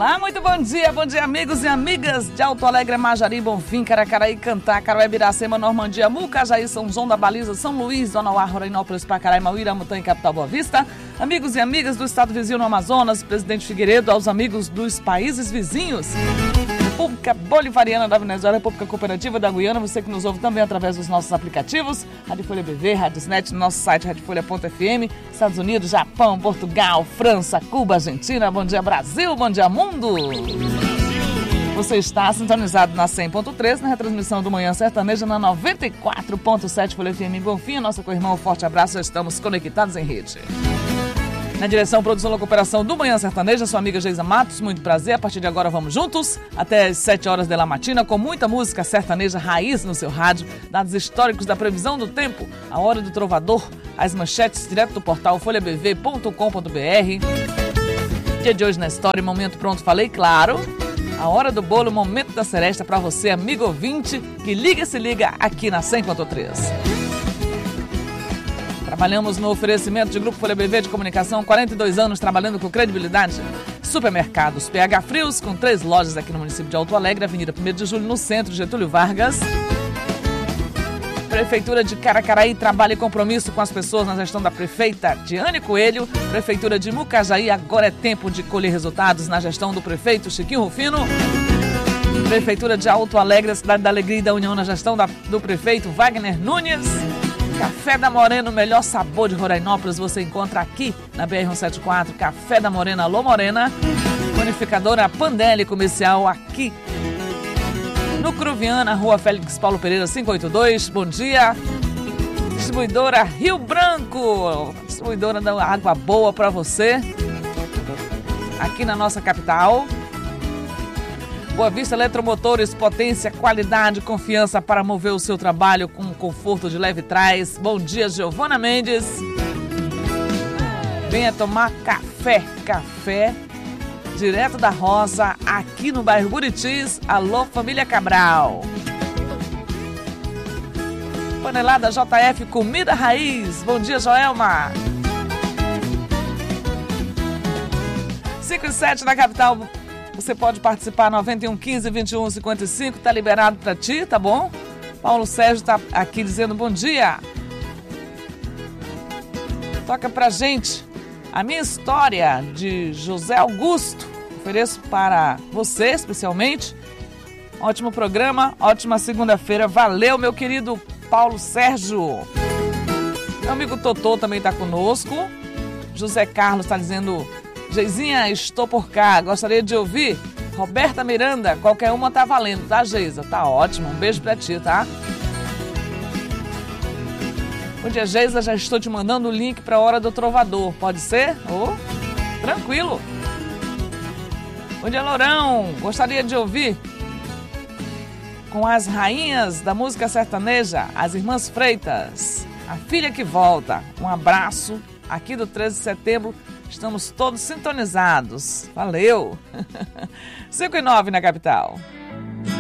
Olá, muito bom dia amigos e amigas de Alto Alegre, Majari, Bonfim, Caracaraí, Cantar, Carué, Biracema, Normandia, Mucajaí, São João da Baliza, São Luís, Dona Uá, Rorainópolis, Pacaraí, Mauíra, Mutanha, Capital Boa Vista, amigos e amigas do estado vizinho no Amazonas, Presidente Figueiredo, aos amigos dos países vizinhos, República Bolivariana da Venezuela, República Cooperativa da Guiana, você que nos ouve também através dos nossos aplicativos, Rádio Folha BV, Radiosnet, no nosso site radiofolha.fm, Estados Unidos, Japão, Portugal, França, Cuba, Argentina, bom dia Brasil, bom dia mundo! Você está sintonizado na 100.3, na retransmissão do Manhã Sertaneja, na 94.7 Folha FM Bonfim, nossa co-irmã, um forte abraço, já estamos conectados em rede. Na direção, produção e recuperação do Manhã Sertaneja, sua amiga Geisa Matos, muito prazer. A partir de agora vamos juntos até as 7 horas da matina com muita música sertaneja raiz no seu rádio, dados históricos da previsão do tempo, a hora do trovador, as manchetes direto do portal folhabv.com.br. Dia de hoje na história, momento pronto, falei, claro. A hora do bolo, momento da seresta para você, amigo ouvinte, que liga e se liga aqui na 100.3. Trabalhamos no oferecimento de Grupo Folha BV de Comunicação, 42 anos trabalhando com credibilidade. Supermercados PH Frios, com 3 lojas aqui no município de Alto Alegre, Avenida 1º de Julho, no centro, Getúlio Vargas. Prefeitura de Caracaraí trabalha e compromisso com as pessoas na gestão da prefeita Diane Coelho. Prefeitura de Mucajaí, agora é tempo de colher resultados na gestão do prefeito Chiquinho Rufino. Prefeitura de Alto Alegre, Cidade da Alegria e da União na gestão do prefeito Wagner Nunes. Café da Morena, o melhor sabor de Rorainópolis, você encontra aqui na BR-174, Café da Morena, Alô Morena. Bonificadora Pandelli Comercial aqui no Cruviana, Rua Félix Paulo Pereira, 582. Bom dia. Distribuidora Rio Branco, distribuidora da água boa para você aqui na nossa capital. Boa Vista Eletromotores, potência, qualidade, confiança para mover o seu trabalho com conforto de leve trás. Bom dia, Giovana Mendes. Venha tomar café direto da Rosa, aqui no bairro Buritis. Alô, família Cabral. Panelada JF, comida raiz. Bom dia, Joelma. 5 e 7 na capital. Você pode participar, 91 15 21 55, tá liberado pra ti, tá bom? Paulo Sérgio tá aqui dizendo bom dia. Toca pra gente a minha história de José Augusto. Ofereço para você, especialmente. Ótimo programa, ótima segunda-feira. Valeu, meu querido Paulo Sérgio. Meu amigo Totô também tá conosco. José Carlos tá dizendo... Geizinha, estou por cá, gostaria de ouvir Roberta Miranda, qualquer uma tá valendo, tá, Geisa? Tá ótimo, um beijo pra ti, tá? Bom dia, Geisa, já estou te mandando o link pra Hora do Trovador, pode ser? Tranquilo. Bom dia, Lourão, gostaria de ouvir com as rainhas da música sertaneja, as irmãs Freitas, a filha que volta. Um abraço aqui do 13 de setembro. Estamos todos sintonizados. Valeu! 5 e 9 na capital.